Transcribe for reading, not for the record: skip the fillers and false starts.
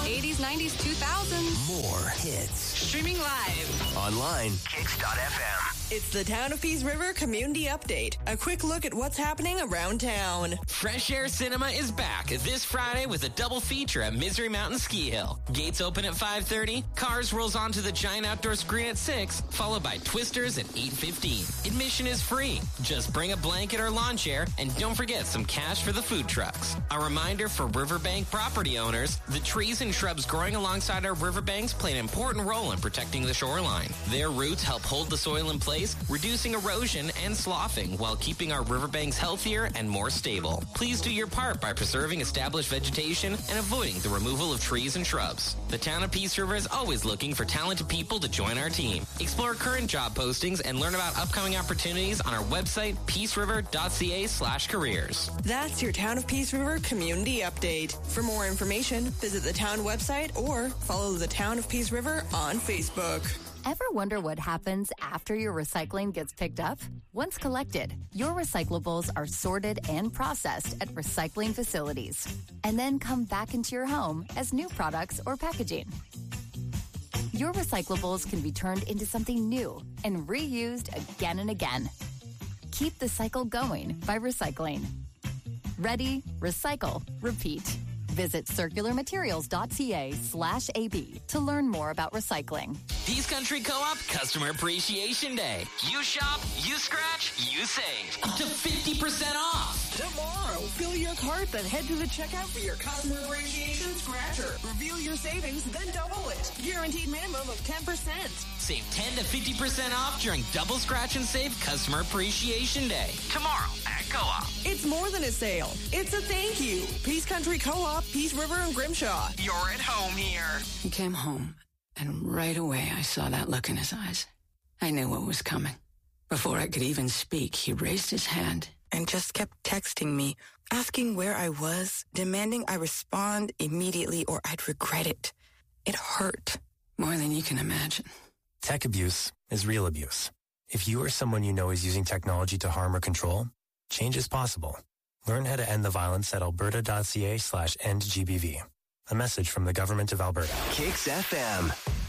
80s, 90s, 2000s. More hits. Streaming live. Online. Kicks.fm. It's the Town of Peace River Community Update. A quick look at what's happening around town. Fresh Air Cinema is back this Friday with a double feature at Misery Mountain Ski Hill. Gates open at 5:30. Cars rolls onto the giant outdoor screen at 6, followed by Twisters at 8:15. Admission is free. Just bring a blanket or lawn chair, and don't forget some cash for the food trucks. A reminder for riverbank property owners, the trees and shrubs growing alongside our riverbanks play an important role in protecting the shoreline. Their roots help hold the soil in place, reducing erosion and sloughing while keeping our riverbanks healthier and more stable. Please do your part by preserving established vegetation and avoiding the removal of trees and shrubs. The Town of Peace River is always looking for talented people to join our team. Explore current job postings and learn about upcoming opportunities on our website, peaceriver.ca/careers. That's your Town of Peace River Community Update. For more information, visit the town website or follow the Town of Peace River on Facebook. Ever wonder what happens after your recycling gets picked up? Once collected, your recyclables are sorted and processed at recycling facilities and then come back into your home as new products or packaging. Your recyclables can be turned into something new and reused again and again. Keep the cycle going by recycling. Ready, recycle, repeat. Visit circularmaterials.ca/AB to learn more about recycling. Peace Country Co-op Customer Appreciation Day. You shop, you scratch, you save. Up to 50% off. Tomorrow, fill your cart, then head to the checkout for your Customer Appreciation Scratcher. Reveal your savings, then double it. Guaranteed minimum of 10%. Save 10 to 50% off during Double Scratch and Save Customer Appreciation Day. Tomorrow at Co-op. It's more than a sale. It's a thank you. Peace Country Co-op, Peace River and Grimshaw. You're at home here. He came home, and right away I saw that look in his eyes. I knew what was coming. Before I could even speak, he raised his hand and just kept texting me, asking where I was, demanding I respond immediately or I'd regret it. It hurt more than you can imagine. Tech abuse is real abuse. If you or someone you know is using technology to harm or control, change is possible. Learn how to end the violence at alberta.ca/endgbv. A message from the Government of Alberta. Kicks FM.